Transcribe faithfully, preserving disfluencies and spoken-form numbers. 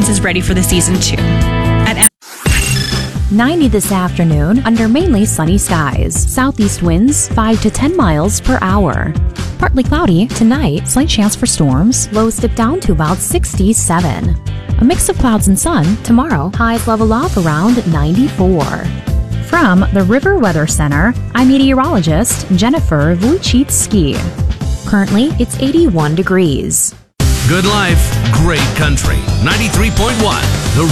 Insurance is ready for the season too. At ninety this afternoon under mainly sunny skies. Southeast winds five to ten miles per hour. Partly cloudy tonight, slight chance for storms. Lows dip down to about sixty-seven. A mix of clouds and sun tomorrow. Highs level off around ninety-four. From the River Weather Center, I'm meteorologist Jennifer Wojcicki. Currently, it's eighty-one degrees. Good life, great country. ninety-three point one, The